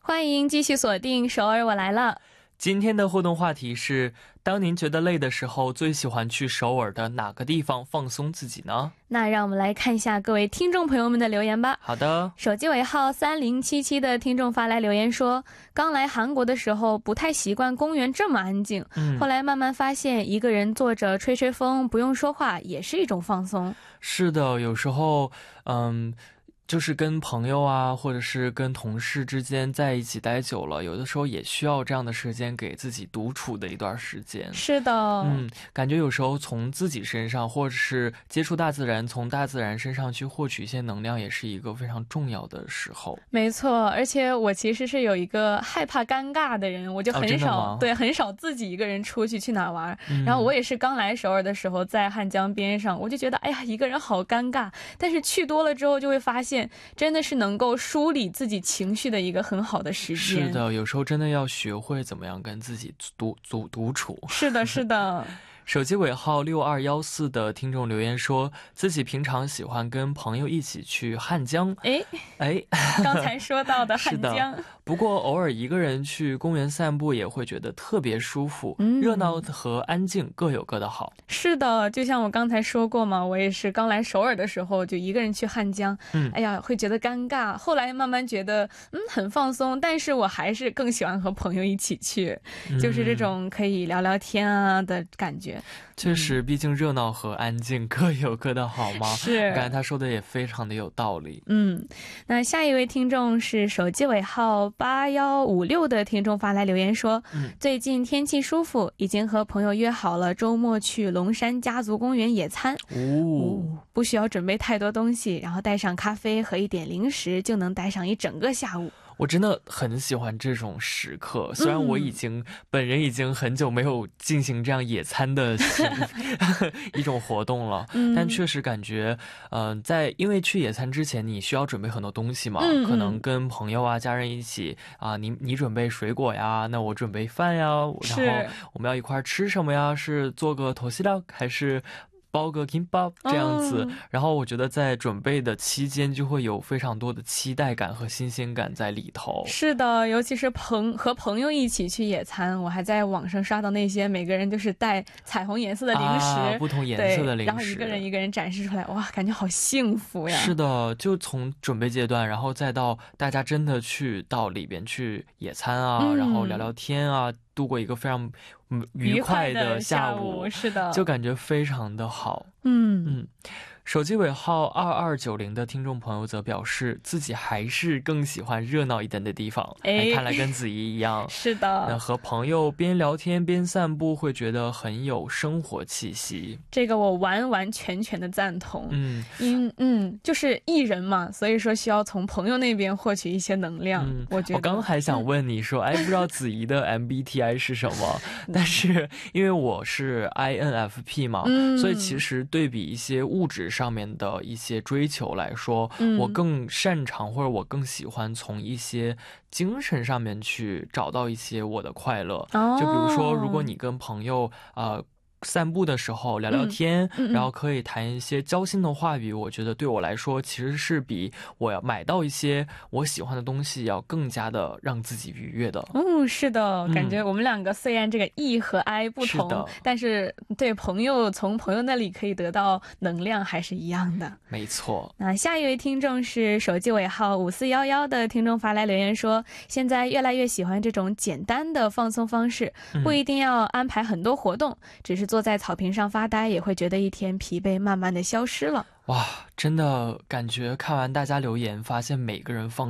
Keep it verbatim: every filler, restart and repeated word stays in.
欢迎继续锁定首尔我来了。 今天的互动话题是，当您觉得累的时候，最喜欢去首尔的哪个地方放松自己呢？ 那让我们来看一下各位听众朋友们的留言吧。 好的， 手机尾号三零七七的听众发来留言说，刚来韩国的时候不太习惯公园这么安静、嗯、后来慢慢发现一个人坐着吹吹风不用说话也是一种放松。 是的，有时候嗯就是跟朋友啊或者是跟同事之间在一起待久了，有的时候也需要这样的时间给自己独处的一段时间。 是的， 嗯，感觉有时候从自己身上或者是接触大自然，从大自然身上去获取一些能量，也是一个非常重要的时候。 没错，而且我其实是有一个害怕尴尬的人，我就很少、哦、对很少自己一个人出去去哪玩、嗯、然后我也是刚来首尔的时候在汉江边上，我就觉得哎呀一个人好尴尬，但是去多了之后就会发现真的是能够梳理自己情绪的一个很好的时间。 是的，有时候真的要学会怎么样跟自己独独独处。 是的是的。 手机尾号六二一四的听众留言说，自己平常喜欢跟朋友一起去汉江。 哎哎， 刚才说到的汉江是的，不过偶尔一个人去公园散步也会觉得特别舒服、嗯、热闹和安静各有各的好。 是的，就像我刚才说过嘛，我也是刚来首尔的时候就一个人去汉江、嗯、哎呀会觉得尴尬，后来慢慢觉得嗯很放松，但是我还是更喜欢和朋友一起去、嗯、就是这种可以聊聊天啊的感觉。 确实，毕竟热闹和安静各有各的好嘛。 是， 刚才他说的也非常的有道理。 嗯，那下一位听众是手机尾号八一五六的听众发来留言说、嗯、最近天气舒服，已经和朋友约好了周末去龙山家族公园野餐。 哦， 哦不需要准备太多东西，然后带上咖啡和一点零食就能待上一整个下午。 我真的很喜欢这种时刻，虽然我已经、嗯、本人已经很久没有进行这样野餐的一种活动了、嗯、但确实感觉呃，在因为去野餐之前你需要准备很多东西嘛、嗯、可能跟朋友啊家人一起啊、呃，你你准备水果呀，那我准备饭呀，然后我们要一块吃什么呀，是做个头西料还是包个 kimbap 这样子、嗯、然后我觉得在准备的期间就会有非常多的期待感和新鲜感在里头。 是的，尤其是朋和朋友一起去野餐，我还在网上刷到那些每个人就是带彩虹颜色的零食、 啊、不同颜色的零食， 然后一个人一个人展示出来，哇，感觉好幸福呀。 是的，就从准备阶段然后再到大家真的去到里边去野餐啊、嗯、然后聊聊天啊，度过一个非常愉快的下午， 下午是的， 就感觉非常的好。 嗯嗯，手机尾号二二九零的听众朋友则表示自己还是更喜欢热闹一点的地方。哎，看来跟子怡一样。 是的， 那和朋友边聊天边散步会觉得很有生活气息。 这个我完完全全的赞同。 嗯因嗯，就是艺人嘛，所以说需要从朋友那边获取一些能量。嗯，我觉得我刚还想问你说，嗯、哎，不知道子怡的 M B T I 是什么？但是因为我是 I N F P 嘛、嗯、所以其实对比一些物质上面的一些追求来说、嗯、我更擅长或者我更喜欢从一些精神上面去找到一些我的快乐、哦、就比如说如果你跟朋友呃散步的时候聊聊天、嗯嗯、然后可以谈一些交心的话语，我觉得对我来说其实是比我要买到一些我喜欢的东西要更加的让自己愉悦的。 嗯，是的，感觉我们两个虽然这个 E 和 I 不同、嗯、但是对朋友从朋友那里可以得到能量还是一样的。 没错。 那下一位听众是手机尾号五四一一的听众发来留言说，现在越来越喜欢这种简单的放松方式，不一定要安排很多活动、嗯、只是坐在草坪上发呆也会觉得一天疲惫慢慢的消失了。 哇，真的感觉看完大家留言发现每个人放